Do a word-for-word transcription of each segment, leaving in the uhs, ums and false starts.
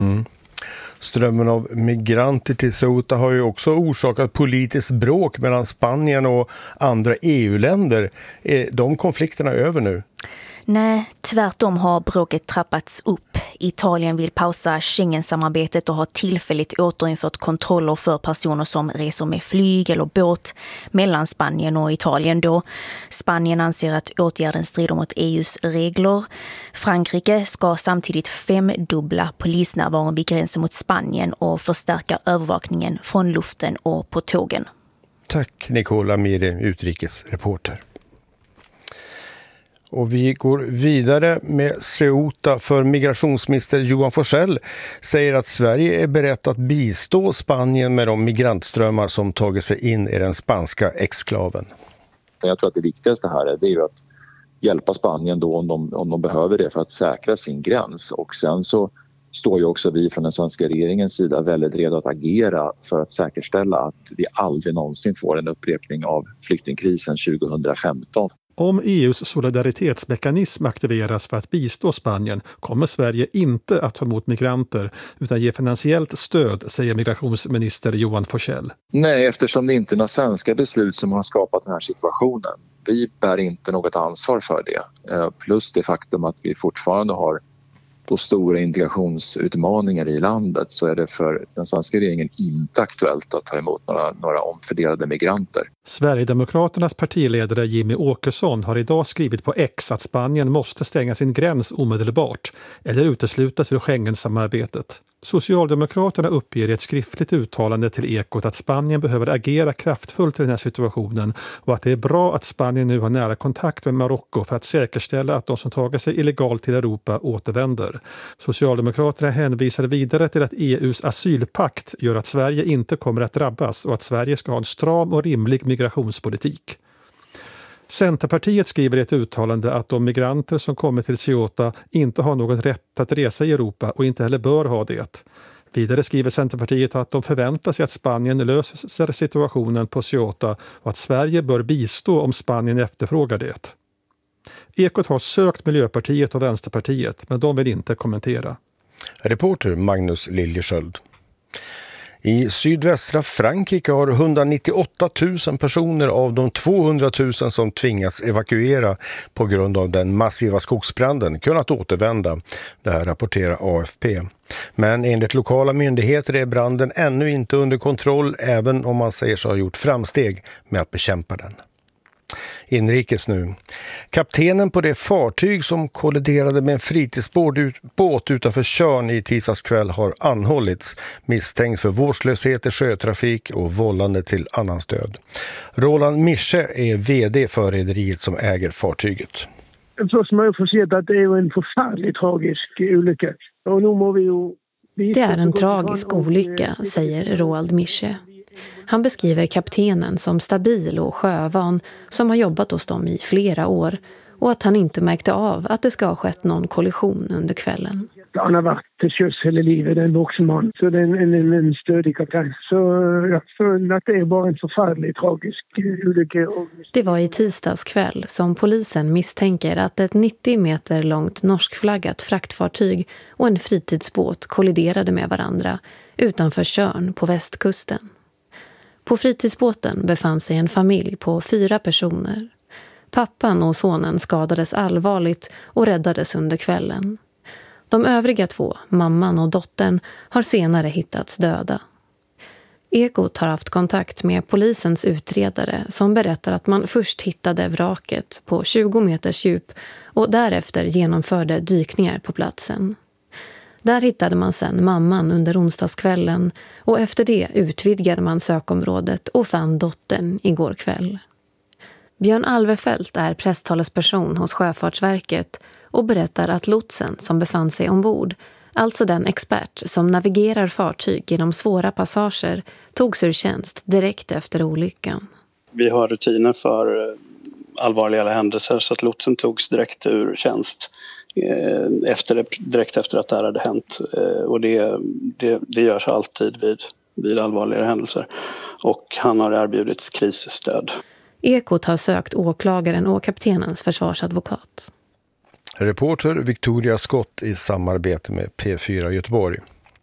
Mm. Strömmen av migranter till Ceuta har ju också orsakat politiskt bråk mellan Spanien och andra E U-länder. Är de konflikterna över nu? Nej, tvärtom har bråket trappats upp. Italien vill pausa Schengen-samarbetet och har tillfälligt återinfört kontroller för personer som reser med flyg eller båt mellan Spanien och Italien då. Spanien anser att åtgärden strider mot E U:s regler. Frankrike ska samtidigt femdubbla polisnärvaron vid gränsen mot Spanien och förstärka övervakningen från luften och på tågen. Tack Nicola Miri, utrikesreporter. Och vi går vidare med Ceuta, för migrationsminister Johan Forssell säger att Sverige är berett att bistå Spanien med de migrantströmmar som tagit sig in i den spanska exklaven. Jag tror att det viktigaste här är, det är ju att hjälpa Spanien då om de, om de behöver det för att säkra sin gräns. Och sen så står ju också vi från den svenska regeringens sida väldigt redo att agera för att säkerställa att vi aldrig någonsin får en upprepning av flyktingkrisen tjugohundrafemton. Om E U:s solidaritetsmekanism aktiveras för att bistå Spanien kommer Sverige inte att ta emot migranter utan ge finansiellt stöd, säger migrationsminister Johan Forssell. Nej, eftersom det inte är några svenska beslut som har skapat den här situationen. Vi bär inte något ansvar för det. Plus det faktum att vi fortfarande har på stora integrationsutmaningar i landet, så är det för den svenska regeringen inte aktuellt att ta emot några, några omfördelade migranter. Sverigedemokraternas partiledare Jimmy Åkesson har idag skrivit på X att Spanien måste stänga sin gräns omedelbart eller uteslutas ur Schengen-samarbetet. Socialdemokraterna uppger i ett skriftligt uttalande till Ekot att Spanien behöver agera kraftfullt i den här situationen och att det är bra att Spanien nu har nära kontakt med Marocko för att säkerställa att de som tagit sig illegalt till Europa återvänder. Socialdemokraterna hänvisar vidare till att E U:s asylpakt gör att Sverige inte kommer att drabbas och att Sverige ska ha en stram och rimlig migrationspolitik. Centerpartiet skriver i ett uttalande att de migranter som kommer till Ceuta inte har någon rätt att resa i Europa och inte heller bör ha det. Vidare skriver Centerpartiet att de förväntar sig att Spanien löser situationen på Ceuta och att Sverige bör bistå om Spanien efterfrågar det. Ekot har sökt Miljöpartiet och Vänsterpartiet, men de vill inte kommentera. Reporter Magnus Liljesköld. I sydvästra Frankrike har etthundranittioåtta tusen personer av de tvåhundratusen som tvingas evakuera på grund av den massiva skogsbranden kunnat återvända. Det här rapporterar A F P. Men enligt lokala myndigheter är branden ännu inte under kontroll, även om man säger sig ha gjort framsteg med att bekämpa den. Inrikes nu. Kaptenen på det fartyg som kolliderade med en fritidsbåt utanför Tjörn i tisdags kväll har anhållits, misstänkt för vårdslöshet i sjötrafik och vållande till annans död. Roland Mische är vd för rederiet som äger fartyget. Först må jag få se att det är en förfärligt tragisk olycka. Och nu må vi ju... Det är en tragisk olycka, säger Roald Mische. Han beskriver kaptenen som stabil och sjövan som har jobbat hos dem i flera år och att han inte märkte av att det ska ha skett någon kollision under kvällen. Han har varit till sjöss hela livet, en vuxen man, så det är en, en, en stödig kapten. Så jag tror att det är bara en förfärligt tragisk olycka. Det var i tisdags kväll som polisen misstänker att ett nittio meter långt norskflaggat fraktfartyg och en fritidsbåt kolliderade med varandra utanför Tjörn på västkusten. På fritidsbåten befann sig en familj på fyra personer. Pappan och sonen skadades allvarligt och räddades under kvällen. De övriga två, mamman och dottern, har senare hittats döda. Ekot har haft kontakt med polisens utredare som berättar att man först hittade vraket på tjugo meters djup och därefter genomförde dykningar på platsen. Där hittade man sen mamman under onsdagskvällen och efter det utvidgade man sökområdet och fann dottern igår kväll. Björn Alverfelt är presstalesperson hos Sjöfartsverket och berättar att lotsen som befann sig ombord, alltså den expert som navigerar fartyg genom svåra passager, togs ur tjänst direkt efter olyckan. Vi har rutiner för allvarliga händelser så att lotsen togs direkt ur tjänst. Efter, direkt efter att det här hade hänt, och det, det, det görs alltid vid, vid allvarliga händelser, och han har erbjudits krisstöd. Ekot har sökt åklagaren och kaptenens försvarsadvokat. Reporter Victoria Scott i samarbete med P fyra Göteborg.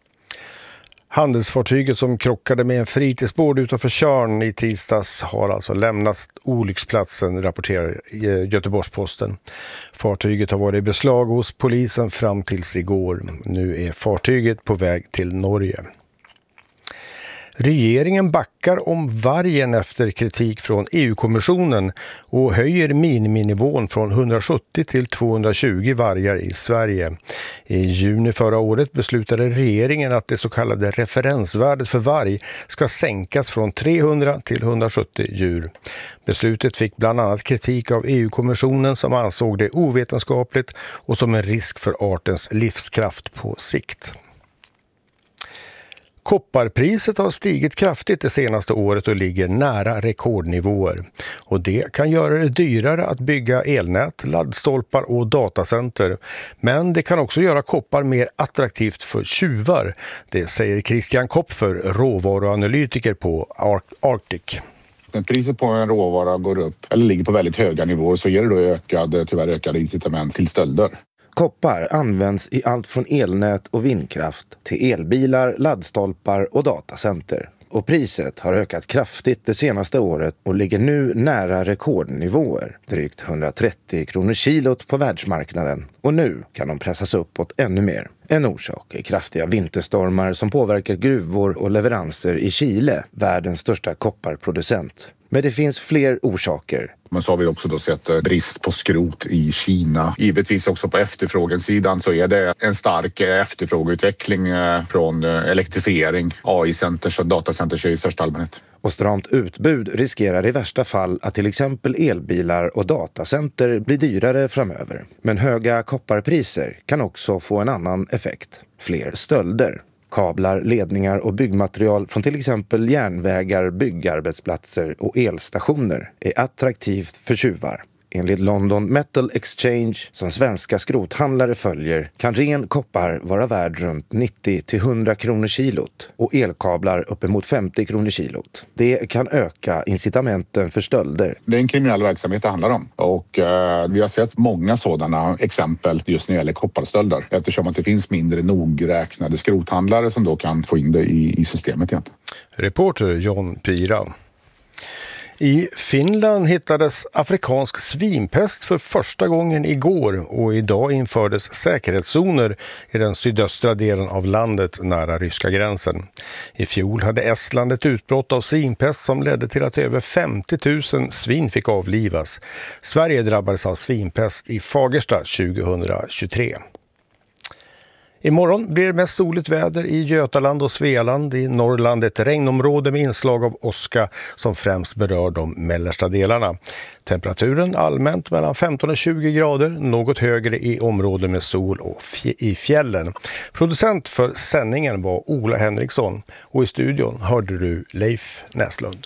Handelsfartyget som krockade med en fritidsbåt utanför Tjörn i tisdags har alltså lämnat olycksplatsen, rapporterar Göteborgs-Posten. Fartyget har varit i beslag hos polisen fram tills igår. Nu är fartyget på väg till Norge. Regeringen backar om vargen efter kritik från E U-kommissionen och höjer miniminivån från hundrasjuttio till tvåhundratjugo vargar i Sverige. I juni förra året beslutade regeringen att det så kallade referensvärdet för varg ska sänkas från trehundra till hundrasjuttio djur. Beslutet fick bland annat kritik av E U-kommissionen som ansåg det ovetenskapligt och som en risk för artens livskraft på sikt. Kopparpriset har stigit kraftigt det senaste året och ligger nära rekordnivåer. Och det kan göra det dyrare att bygga elnät, laddstolpar och datacenter. Men det kan också göra koppar mer attraktivt för tjuvar. Det säger Christian Kopfer, råvaruanalytiker på Arctic. När priset på en råvara går upp eller ligger på väldigt höga nivåer så ger det då ökad, tyvärr ökade incitament till stölder. Koppar används i allt från elnät och vindkraft till elbilar, laddstolpar och datacenter. Och priset har ökat kraftigt det senaste året och ligger nu nära rekordnivåer. Drygt hundratrettio kronor kilot på världsmarknaden. Och nu kan de pressas uppåt ännu mer. En orsak är kraftiga vinterstormar som påverkar gruvor och leveranser i Chile, världens största kopparproducent. Men det finns fler orsaker. Men så har vi också då sett brist på skrot i Kina. Givetvis också på efterfrågesidan så är det en stark efterfrågeutveckling från elektrifiering, A I-centers och datacenters i största allmänhet. Och stramt utbud riskerar i värsta fall att till exempel elbilar och datacenter blir dyrare framöver. Men höga kopparpriser kan också få en annan effekt. Fler stölder. Kablar, ledningar och byggmaterial från till exempel järnvägar, byggarbetsplatser och elstationer är attraktivt för tjuvar. Enligt London Metal Exchange, som svenska skrothandlare följer, kan ren koppar vara värd runt nittio till hundra kronor kilot och elkablar uppemot femtio kronor kilot. Det kan öka incitamenten för stölder. Det är en kriminell verksamhet det handlar om och eh, vi har sett många sådana exempel just när det gäller kopparstölder eftersom att det finns mindre nogräknade skrothandlare som då kan få in det i, i systemet igen. Reporter John Pira. I Finland hittades afrikansk svinpest för första gången igår och idag infördes säkerhetszoner i den sydöstra delen av landet nära ryska gränsen. I fjol hade Estland ett utbrott av svinpest som ledde till att över femtio tusen svin fick avlivas. Sverige drabbades av svinpest i Fagersta tjugohundratjugotre. Imorgon blir det mest soligt väder i Götaland och Svealand. I Norrland ett regnområde med inslag av åska som främst berör de mellersta delarna. Temperaturen allmänt mellan femton och tjugo grader, något högre i områden med sol och fj- i fjällen. Producent för sändningen var Ola Henriksson och i studion hörde du Leif Näslund.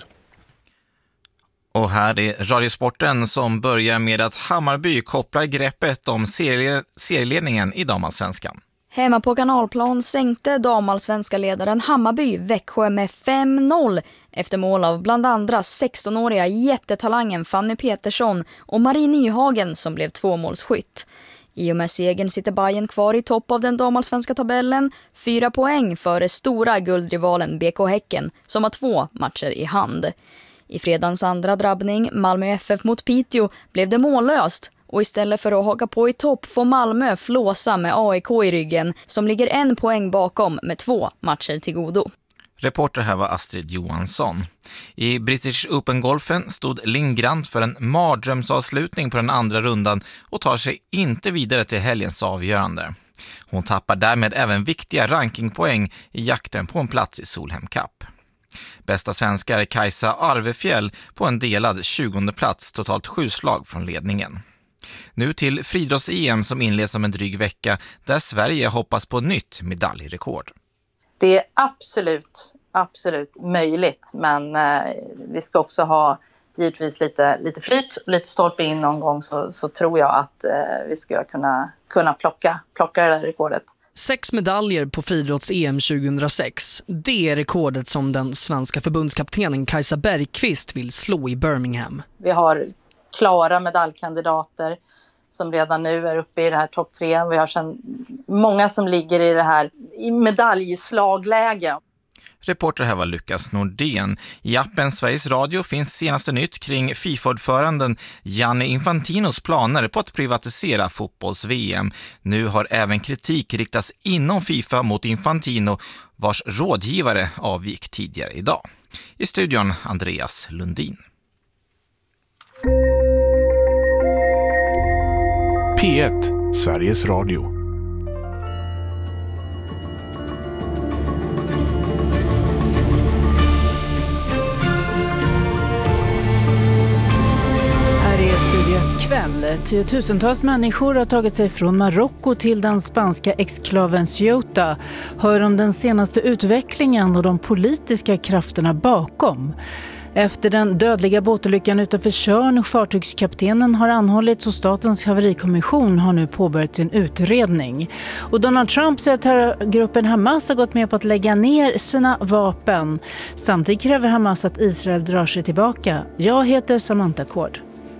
Och här är Radiosporten som börjar med att Hammarby kopplar greppet om serie- serieledningen i damallsvenskan. Hemma på Kanalplan sänkte damallsvenska ledaren Hammarby Växjö med fem noll efter mål av bland andra sextonåriga jättetalangen Fanny Petersson och Marie Nyhagen som blev tvåmålsskytt. I och med segern sitter Bayern kvar i topp av den damallsvenska tabellen, fyra poäng före stora guldrivalen B K Häcken som har två matcher i hand. I fredagens andra drabbning, Malmö F F mot Piteå, blev det mållöst. Och istället för att haka på i topp får Malmö flåsa med A I K i ryggen som ligger en poäng bakom med två matcher till godo. Reporter här var Astrid Johansson. I British Open-golfen stod Lindgren för en mardrömsavslutning på den andra rundan och tar sig inte vidare till helgens avgörande. Hon tappar därmed även viktiga rankingpoäng i jakten på en plats i Solheim Cup. Bästa svenskar är Kajsa Arvefjäll på en delad tjugonde plats, totalt sju slag från ledningen. Nu till friidrotts-E M som inleds om en dryg vecka där Sverige hoppas på nytt medaljrekord. Det är absolut, absolut möjligt, men eh, vi ska också ha givetvis lite, lite flyt och lite stolpe in någon gång så, så tror jag att eh, vi ska kunna, kunna plocka, plocka det där rekordet. Sex medaljer på friidrotts-E M tjugohundrasex. Det är rekordet som den svenska förbundskaptenen Kajsa Bergqvist vill slå i Birmingham. Vi har klara medaljkandidater som redan nu är uppe i det här topp tre. Vi har sedan många som ligger i det här i medaljslagläge. Reporter här var Lukas Nordén. I appen Sveriges Radio finns senaste nytt kring FIFA-ordföranden Gianni Infantinos planer på att privatisera fotbolls-V M. Nu har även kritik riktats inom FIFA mot Infantino, vars rådgivare avgick tidigare idag. I studion Andreas Lundin. P ett, Sveriges Radio. Kväll. Tiotusentals människor har tagit sig från Marocko till den spanska exklaven Ceuta. Hör om den senaste utvecklingen och de politiska krafterna bakom. Efter den dödliga båtolyckan utanför Tjörn, fartygskaptenen har anhållits och statens haverikommission har nu påbörjat sin utredning. Och Donald Trump säger att terrorgruppen Hamas har gått med på att lägga ner sina vapen. Samtidigt kräver Hamas att Israel drar sig tillbaka. Jag heter Samantha Kård.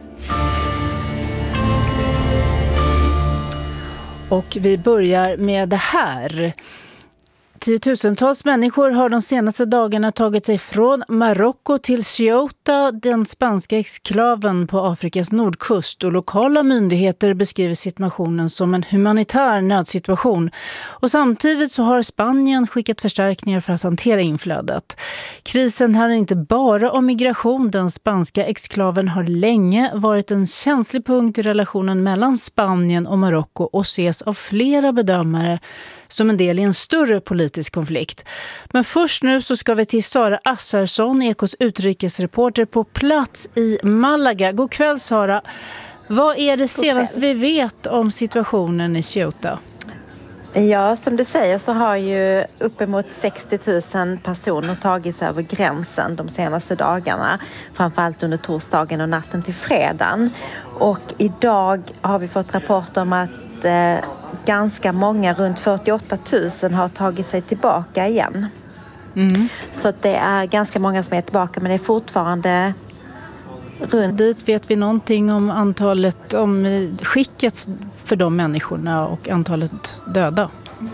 Och vi börjar med det här. Tiotusentals människor har de senaste dagarna tagit sig från Marocko till Ceuta, den spanska exklaven på Afrikas nordkust, och lokala myndigheter beskriver situationen som en humanitär nödsituation. Och samtidigt så har Spanien skickat förstärkningar för att hantera inflödet. Krisen handlar inte bara om migration. Den spanska exklaven har länge varit en känslig punkt i relationen mellan Spanien och Marocko och ses av flera bedömare som en del i en större politisk konflikt. Men först nu så ska vi till Sara Assarsson, Ekos utrikesreporter på plats i Malaga. God kväll Sara. Vad är det senaste vi vet om situationen i Ceuta? Ja, som du säger så har ju uppemot sextio tusen personer tagit sig över gränsen de senaste dagarna. Framförallt under torsdagen och natten till fredagen. Och idag har vi fått rapport om att eh, ganska många, runt fyrtioåtta tusen, har tagit sig tillbaka igen. Mm. Så det är ganska många som är tillbaka, men det är fortfarande runt. Dit vet vi någonting om antalet, om skicket för de människorna och antalet döda?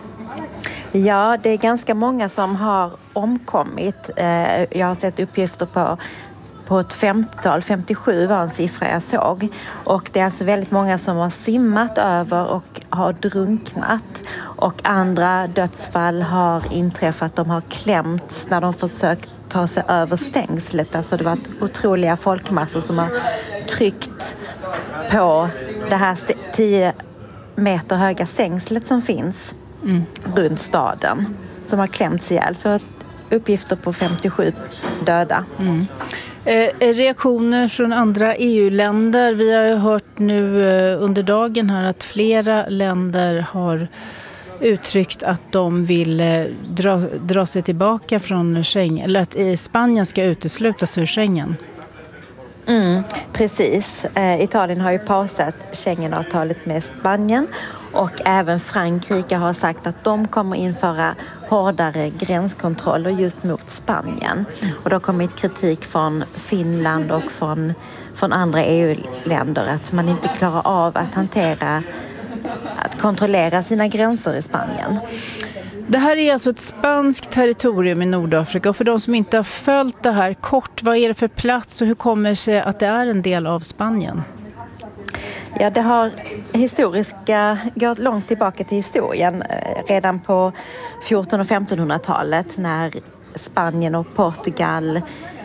Ja, det är ganska många som har omkommit. Jag har sett uppgifter på På ett femtiotal, femtiosju var en siffra jag såg. Och det är alltså väldigt många som har simmat över och har drunknat. Och andra dödsfall har inträffat. De har klämts när de försökt ta sig över stängslet. Alltså det var otroliga folkmassor som har tryckt på det här tio meter höga stängslet som finns mm. runt staden. Som har klämts ihjäl. Så uppgifter på femtiosju döda. Mm. Eh, reaktioner från andra E U-länder. Vi har ju hört nu eh, under dagen här att flera länder har uttryckt att de vill eh, dra, dra sig tillbaka från Schengen, eller att eh, Spanien ska uteslutas ur Schengen. Mm, precis. Eh, Italien har ju pausat Schengenavtalet med Spanien och även Frankrike har sagt att de kommer införa hårdare gränskontroller just mot Spanien. Och då har kommit kritik från Finland och från, från andra E U-länder att man inte klarar av att hantera, att kontrollera sina gränser i Spanien. Det här är alltså ett spanskt territorium i Nordafrika, och för de som inte har följt det här kort, vad är det för plats och hur kommer det sig att det är en del av Spanien? Ja, det har historiska, gått långt tillbaka till historien. Redan på fjorton- och femtonhundratalet när Spanien och Portugal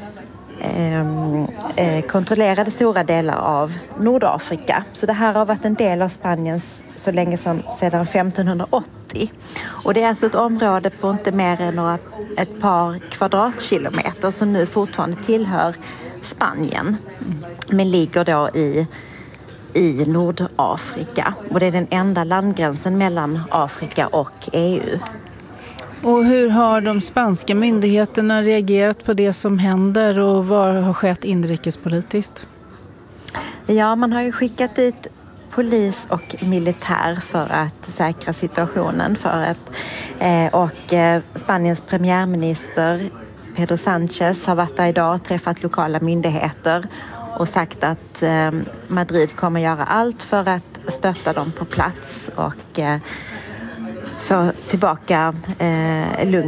eh, kontrollerade stora delar av Nordafrika. Så det här har varit en del av Spanien så länge som sedan femtonhundraåttio. Och det är alltså ett område på inte mer än några, ett par kvadratkilometer som nu fortfarande tillhör Spanien. Men ligger då i i Nordafrika. Och det är den enda landgränsen mellan Afrika och E U. Och hur har de spanska myndigheterna reagerat på det som händer och vad har skett inrikespolitiskt? Ja, man har ju skickat dit polis och militär för att säkra situationen. För att, eh, och eh, Spaniens premiärminister Pedro Sánchez har varit där idag och träffat lokala myndigheter och sagt att eh, Madrid kommer göra allt för att stötta dem på plats och eh, få tillbaka eh, lugn.